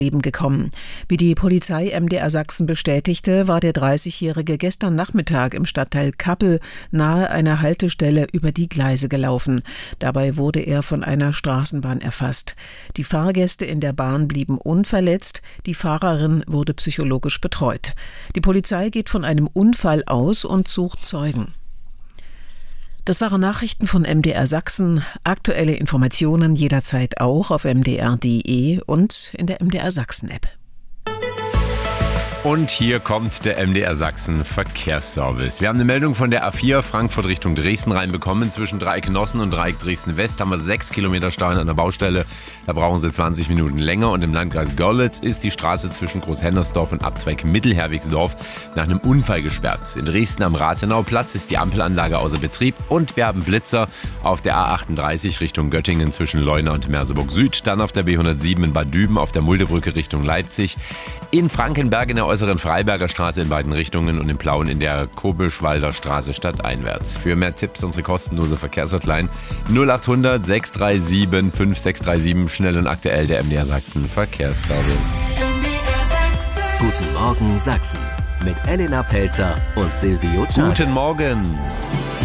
Leben gekommen. Wie die Polizei MDR Sachsen bestätigte, war der 30-Jährige gestern Nachmittag im Stadtteil Kappel nahe einer Haltestelle über die Gleise gelaufen. Dabei wurde er von einer Straßenbahn erfasst. Die Fahrgäste in der Bahn blieben unverletzt, die Fahrerin wurde psychologisch betreut. Die Polizei geht von einem Unfall aus und sucht Zeugen. Das waren Nachrichten von MDR Sachsen. Aktuelle Informationen jederzeit auch auf mdr.de und in der MDR Sachsen-App. Und hier kommt der MDR Sachsen Verkehrsservice. Wir haben eine Meldung von der A4 Frankfurt Richtung Dresden reinbekommen. Zwischen Dreieck Nossen und Dreieck Dresden West haben wir 6 Kilometer Stau an der Baustelle. Da brauchen Sie 20 Minuten länger. Und im Landkreis Görlitz ist die Straße zwischen Großhennersdorf und Abzweig Mittelherwigsdorf nach einem Unfall gesperrt. In Dresden am Rathenauplatz ist die Ampelanlage außer Betrieb. Und wir haben Blitzer auf der A38 Richtung Göttingen zwischen Leuna und Merseburg Süd. Dann auf der B107 in Bad Düben auf der Muldebrücke Richtung Leipzig. In Frankenberg in der äußeren Freiberger Straße in beiden Richtungen und in Plauen in der Kobischwalder Straße stadteinwärts. Für mehr Tipps unsere kostenlose Verkehrshotline 0800 637 5637, schnell und aktuell der MDR Sachsen Verkehrsservice. Guten Morgen Sachsen mit Elena Pelzer und Silvio Czarnek. Guten Morgen.